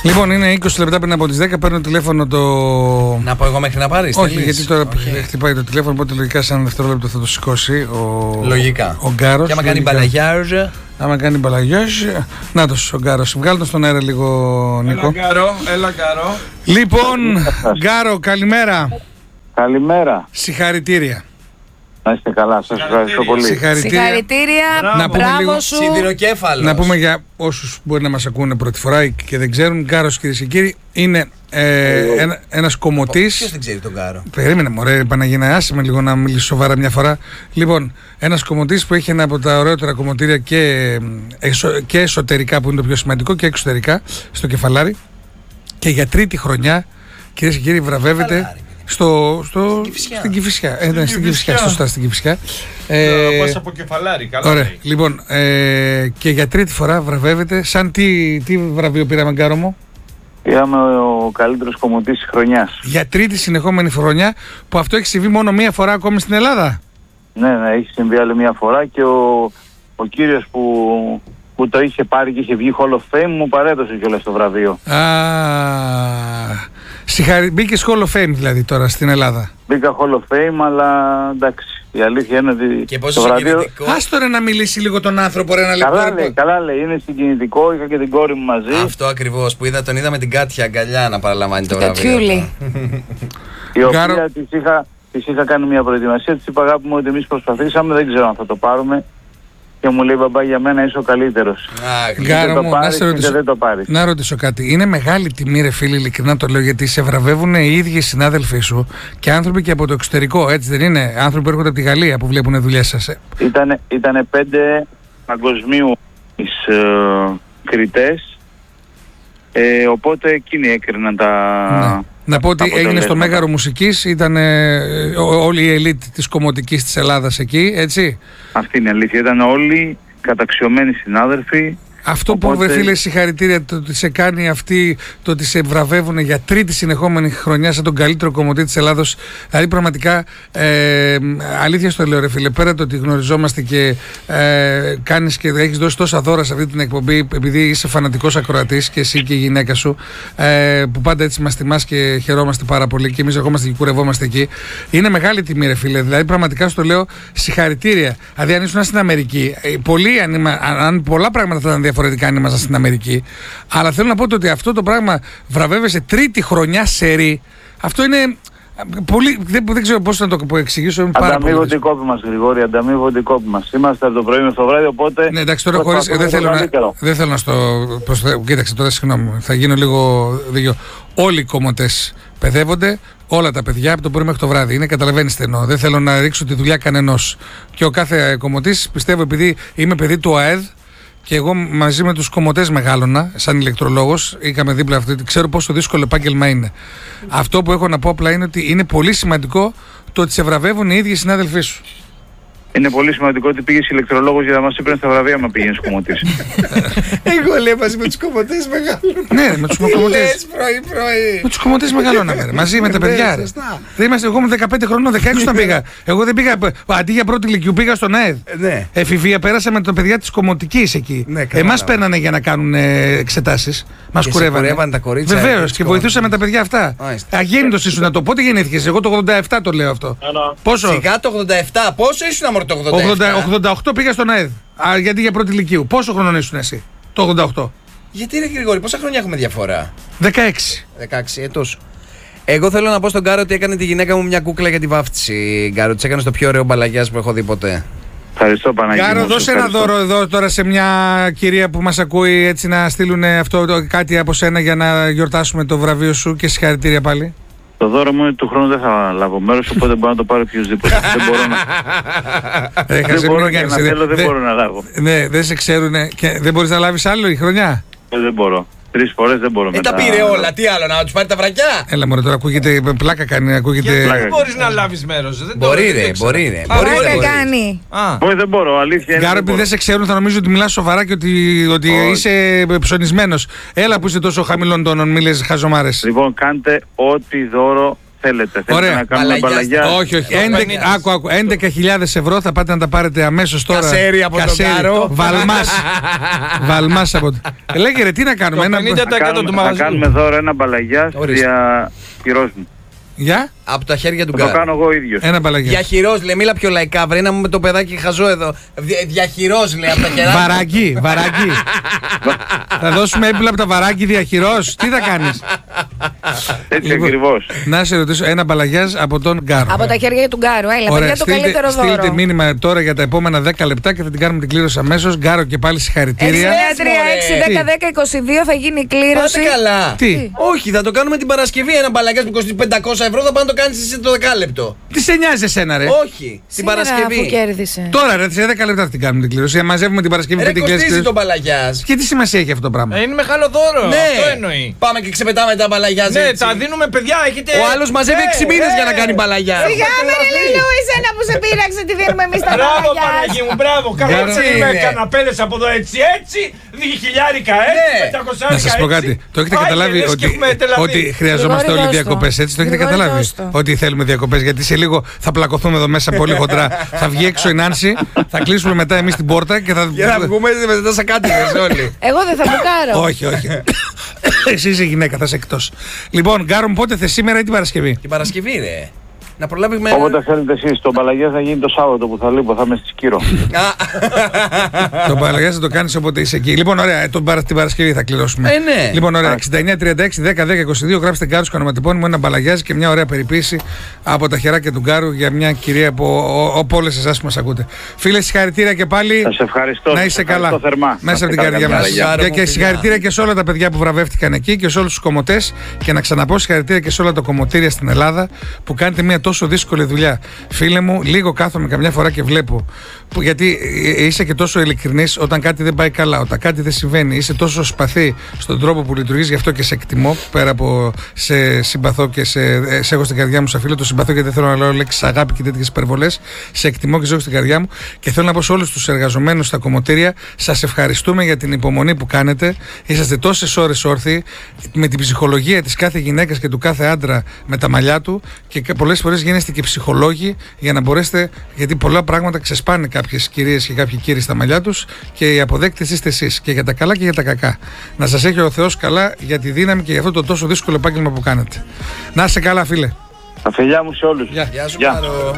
Λοιπόν, είναι 20 λεπτά πριν από τις 10. Παίρνω τηλέφωνο το. Να πω εγώ μέχρι να πάρεις? Όχι, γιατί τώρα χτυπάει το τηλέφωνο. Οπότε λογικά σε ένα δευτερόλεπτο θα το σηκώσει. Λογικά. Ο Γκάρος. Και άμα κάνει μπαλαγιάζ. Άμα κάνει μπαλαγιάζ. Νάτος ο Γκάρος. Βγάλω τον στον αέρα λίγο, Νίκο. Έλα Γκάρο. Λοιπόν, Γκάρο, καλημέρα. Καλημέρα. Συγχαρητήρια. Να είστε καλά, σας ευχαριστώ πολύ. Συγχαρητήρια. Μπράβο σου. Σιδηροκέφαλος. Να πούμε για όσους μπορεί να μας ακούνε πρώτη φορά και δεν ξέρουν, Γκάρος, κυρίες και κύριοι, είναι ένας κομμωτής. Ποιος δεν ξέρει τον Γκάρο? Περίμενε μωρέ, Παναγίνα, άσε με λίγο να μιλήσω σοβαρά μια φορά. Λοιπόν, ένας κομμωτής που έχει ένα από τα ωραιότερα κομμωτήρια και εσωτερικά, που είναι το πιο σημαντικό, και εξωτερικά στο Κεφαλάρι. Και για τρίτη χρονιά, κυρίες και κύριοι, βραβεύεται στην Κηφισιά. Στην Κηφισιά, σωστά, στην Κηφισιά. Πας από Κεφαλάρι, καλά. Ωραία, λοιπόν, και για τρίτη φορά βραβεύεται. Σαν τι βραβείο πήραμε, Γκάρο μου? Πήραμε ο καλύτερος κομμωτής της χρονιάς. Για τρίτη συνεχόμενη χρονιά, που αυτό έχει συμβεί μόνο μία φορά ακόμη στην Ελλάδα. Ναι, έχει συμβεί άλλη μία φορά και ο κύριος που το είχε πάρει και είχε βγει Hall of Fame μου παρέδωσε κιόλας το βραβείο. Μπήκες Hall of Fame δηλαδή τώρα στην Ελλάδα? Μπήκα Hall of Fame, αλλά εντάξει, η αλήθεια είναι ότι και πόσο το βραβείο... Ας τώρα να μιλήσει λίγο τον άνθρωπο, ρε, ένα λεπτό. Καλά λέει, είναι συγκινητικό, είχα και την κόρη μου μαζί. Αυτό ακριβώς που τον είδα με την Κάτια αγκαλιά να παραλαμβάνει το βραβείο. Η οποία της είχα κάνει μια προετοιμασία, της είπα αγάπη μου ότι εμείς προσπαθήσαμε, δεν ξέρω αν θα το πάρουμε. Και μου λέει μπαμπά, για μένα είσαι ο καλύτερος. Γκάρο μου, να ρωτήσω κάτι. Είναι μεγάλη τιμή, ρε φίλε, ειλικρινά το λέω, γιατί σε βραβεύουν οι ίδιοι συνάδελφοί σου και άνθρωποι και από το εξωτερικό, έτσι δεν είναι? Άνθρωποι που έρχονται από τη Γαλλία που βλέπουν δουλειές σας. Ήτανε 5 παγκοσμίου κριτές, οπότε εκείνοι έκριναν τα... Ναι. Να πω ότι έγινε στο Μέγαρο Μουσικής, ήταν όλη η ελίτ της κομμωτικής της Ελλάδας εκεί, έτσι. Αυτή είναι η αλήθεια, ήταν όλοι καταξιωμένοι συνάδελφοι. Αυτό που βρε φίλε, συγχαρητήρια, το ότι σε κάνει αυτή, το ότι σε βραβεύουν για τρίτη συνεχόμενη χρονιά σαν τον καλύτερο κομμωτή της Ελλάδος. Δηλαδή πραγματικά αλήθεια στο λέω, ρε φίλε, πέρα το ότι γνωριζόμαστε και κάνεις και έχεις δώσει τόσα δώρα σε αυτή την εκπομπή, επειδή είσαι φανατικός ακροατής και εσύ και η γυναίκα σου, που πάντα έτσι μας τιμάς και χαιρόμαστε πάρα πολύ και εμείς ερχόμαστε και κουρευόμαστε εκεί. Είναι μεγάλη τιμή, ρε φίλε. Δηλαδή πραγματικά στο λέω συγχαρητήρια. Δηλαδή αν ήσουν στην Αμερική, αν πολλά πράγματα θα ήταν διαφορετικά αν ήμασταν στην Αμερική. Αλλά θέλω να πω ότι αυτό το πράγμα βραβεύεσαι τρίτη χρονιά σερί. Αυτό είναι πολύ. Δεν ξέρω πώς να το εξηγήσω. Ανταμείβονται οι κόποι μας, Γρηγόρη, ανταμείβονται οι κόποι μας. Είμαστε από το πρωί μέχρι το βράδυ, οπότε. Ναι, εντάξει, τώρα χωρίς. Δεν θέλω να στο προσθέσω. Κοίταξε τώρα, συγγνώμη, θα γίνω λίγο δίκιο. Όλοι οι κομμωτές παιδεύονται, όλα τα παιδιά από το πρωί μέχρι το βράδυ. Είναι, καταλαβαίνεις τι εννοώ. Δεν θέλω να ρίξω τη δουλειά κανενός. Και ο κάθε κομμωτής, πιστεύω, επειδή είμαι παιδί του ΑΕΔ. Και εγώ μαζί με τους κομμωτές μεγάλωνα, σαν ηλεκτρολόγος, είχαμε δίπλα αυτό, ξέρω πόσο δύσκολο επάγγελμα είναι. Αυτό που έχω να πω απλά είναι ότι είναι πολύ σημαντικό το ότι σε βραβεύουν οι ίδιοι συνάδελφοί σου. Είναι πολύ σημαντικό ότι πήγες ηλεκτρολόγος για να μας έπαιρνε στα βραβεία μα πήγαινες κομμωτής. Εγώ λέω μαζί με τους κομμωτές μεγαλώναμε. Ναι, με τους κομμωτές. πρωί. Με τους κομμωτές μεγαλώναμε, μαζί με τα παιδιά. Εγώ ήμουν 15 χρονών, 16 όταν πήγα. Εγώ δεν πήγα, αντί για πρώτη ηλικίου πήγα στον ΑΕΔ. Εφηβεία πέρασα με τα παιδιά της κομμωτικής εκεί. Εμάς παίρνανε για να κάνουν εξετάσεις. Μας κουρεύανε τα κορίτσια. Βεβαίως, και βοηθούσαμε τα παιδιά αυτά. Αγέννητος ήσουν να το. Πότε γεννήθηκες? Εγώ το 87 το λέω αυτό. Πόσο? Σιγά το 87, πόσο ήσουν? 88 πήγα στον ΑΕΔ. Γιατί για πρώτη ηλικίου. Πόσο χρονών ήσουν εσύ το 88? Γιατί ρε Γρηγόρη, πόσα χρόνια έχουμε διαφορά? 16 έτος. Εγώ θέλω να πω στον Γκάρο ότι έκανε τη γυναίκα μου μια κούκλα για τη βάφτιση. Γκάρο, της έκανε το πιο ωραίο μπαλαγιάς που έχω δει ποτέ. Ευχαριστώ Παναγία. Γκάρο, δώσε ένα δώρο εδώ τώρα σε μια κυρία που μας ακούει, έτσι να στείλουν κάτι από σένα για να γιορτάσουμε το βραβείο σου και συγχαρητήρια πάλι. Το δώρο μου είναι του χρόνου δεν θα λάβω μέρος, οπότε μπορώ να το πάρω οποιοδήποτε. Δεν μπορώ δεν μπορώ να λάβω. Ναι, δεν σε ξέρουνε και δεν μπορείς να λάβεις άλλο η χρονιά? Δεν μπορώ. 3 φορές δεν μπορώ μετά. Τα πήρε όλα, τι άλλο, να τους πάρει τα βρακιά? Έλα μωρέ, τώρα ακούγεται, πλάκα κάνει, ακούγεται. Γιατί δεν μπορείς να λάβεις μέρος? Μπορεί ρε. κάνει. Όχι, δεν μπορώ, αλήθεια. Γκάρο, επειδή δεν σε ξέρουν θα νομίζω ότι μιλάς σοβαρά και ότι είσαι ψωνισμένος. Έλα που είσαι τόσο χαμηλών τόνων, μη λες χαζομάρες. Λοιπόν, κάντε ό,τι δώρο θέλετε? Θέλετε να κάνουμε μπαλαγιά? Όχι. 11.000 ευρώ θα πάτε να τα πάρετε αμέσως τώρα. Κασέρι από τον Κάρο. Βαλμάς από το... Λέγε ρε, τι να κάνουμε? Να κάνουμε δώρο ένα μπαλαγιά για χειρός μου. Για? Από τα χέρια του Κάρο. Το κάνω εγώ ίδιος. Ένα μπαλαγιά. Διαχειρός, λέει, μίλα πιο λαϊκά, βρε, να μου με το παιδάκι χαζό εδώ. Διαχειρός, λέει, από τα χέρια. Βαράκι. Θα δώσουμε έπιπλα από τα βαράκι διαχειρός. Τι θα κάνεις? Έτσι ακριβώς. Να σε ρωτήσω, ένα μπαλαγιάζ από τον Γκάρο. Από τα χέρια του Γκάρου. Έλα, παιδιά, το καλύτερο δώρο. Στείλτε μήνυμα τώρα για τα επόμενα 10 λεπτά και θα την κάνουμε την κλήρωση αμέσως. Γκάρο, και πάλι συγχαρητήρια. 6-10-10-22 θα γίνει η κλήρωση. Πάτε καλά. Τι? Όχι, θα το κάνουμε την Παρασκευή. Ένα μπαλαγιάζ που κοστίζει 500 ευρώ, θα πάνε να το κάνεις εσύ το 10 λεπτό. Τι σε νοιάζει εσένα, ρε? Όχι, την Παρασκευή. Αφού κέρδισε. Τώρα, ρε, σε 10 λεπτά θα την κάνουμε την κλήρωση. Μαζεύουμε την Παρασκευή Ρε, την κλήρωση. κοστίζει το μπαλαγιάζ. Και τι σημασία έχει αυτό το πράγμα? Είναι μεγάλο δώρο. Ναι. Αυτό εννοεί. Πάμε και ξεπετάμε τα μπαλαγιάζ. Ναι, τα δίνουμε, παιδιά. Έχετε... Ο άλλος μαζεύει 6 μήνες για να κάνει μπαλαγιάζ. Σιγά με ρε Λιλού, εσένα που σε πείραξε, τι δίνουμε εμείς τα Μπράβο, μπαλαγιάζ. Παναγί μου, μπράβο. Έτσι Κάπου με είναι. καναπέδες από εδώ έτσι, 2.000 έτσι, 500 Να σας πω κάτι. Το έχετε καταλάβει ότι χρειαζόμαστε όλοι διακοπές, έτσι? Το έχετε καταλάβει? Ότι θέλουμε διακοπές, γιατί σε λίγο θα πλακωθούμε εδώ μέσα πολύ χοντρά. Θα βγει έξω η Νάνση, θα κλείσουμε μετά εμείς την πόρτα και θα βγούμε μετά σαν κάτι όλοι. Εγώ δεν θα μπουκάρω. Όχι. Εσύ είσαι γυναίκα, θα είσαι εκτός. Λοιπόν, Γκάρο μου, πότε θες, σήμερα ή την Παρασκευή? Την Παρασκευή, ρε. Να προλάβουμε. Όποτε θέλετε εσείς. Το μπαλαγιά θα γίνει το Σάββατο που θα λείπω, θα είμαι στη Σκύρο. Το μπαλαγιά θα το κάνεις όποτε είσαι εκεί. Λοιπόν, ωραία, την Παρασκευή θα κληρώσουμε. Ναι. Λοιπόν, ωραία, 69-36-10-10-22. Γράψτε Γκάρο στο ονοματεπώνυμο, ένα μπαλαγιάζ και μια ωραία περιποίηση από τα χεράκια του Γκάρου για μια κυρία από όλες εσάς που μας ακούτε. Φίλε, συγχαρητήρια και πάλι. Σας ευχαριστώ. Να είσαι καλά. Μέσα από την καρδιά μας. Και συγχαρητήρια και σε όλα τα παιδιά που βραβεύτηκαν εκεί και σε όλους τους κομμωτές. Και να ξαναπώ συγχαρητήρια και σε όλα τα κομμωτήρια στην Ελλάδα που κάνετε μια τόσο δύσκολη δουλειά. Φίλε μου, λίγο κάθομαι καμιά φορά και βλέπω. Γιατί είσαι και τόσο ειλικρινής όταν κάτι δεν πάει καλά, όταν κάτι δεν συμβαίνει. Είσαι τόσο σπαθή στον τρόπο που λειτουργείς, γι' αυτό και σε εκτιμώ. Πέρα από σε συμπαθώ και σε έχω στην καρδιά μου, σαν φίλο, το συμπαθώ γιατί δεν θέλω να λέω λέξεις αγάπη και τέτοιες υπερβολές. Σε εκτιμώ και σε έχω στην καρδιά μου. Και θέλω να πω σε όλους τους εργαζομένους στα κομμωτήρια, σας ευχαριστούμε για την υπομονή που κάνετε. Είσαστε τόσες ώρες όρθιοι, με την ψυχολογία της κάθε γυναίκας και του κάθε άντρα με τα μαλλιά του, και πολλές φορές γίνεστε και ψυχολόγοι για να μπορέσετε, γιατί πολλά πράγματα ξεσπάνε κάποιες κυρίες και κάποιοι κύριοι στα μαλλιά τους και οι αποδέκτες είστε εσείς, και για τα καλά και για τα κακά. Να σας έχει ο Θεός καλά για τη δύναμη και για αυτό το τόσο δύσκολο επάγγελμα που κάνετε. Να είστε καλά, φίλε. Τα φιλιά μου σε όλους. Γεια σου, Γκάρο.